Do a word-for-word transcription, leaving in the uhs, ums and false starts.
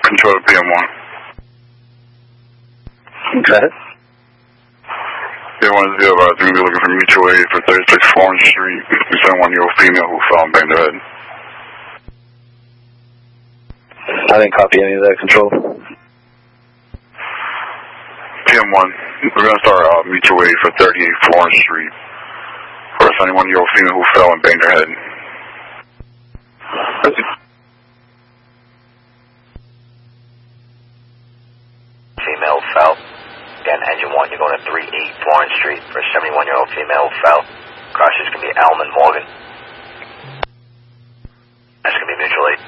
Control to P M one. Okay. P M one zero five three, looking for mutual aid for thirty-six Florence Street. We sent one year old female who fell and banged her head. I didn't copy any of that, Control. P M one, we're going to start uh, mutual aid for thirty-eight Florence Street. For a seventy-one year old female who fell and banged her head. Female fell. Again, engine one, you're going to thirty-eight Florence Street for a seventy-one year old female who fell. Cross is going to be Alman Morgan. That's going to be mutual aid.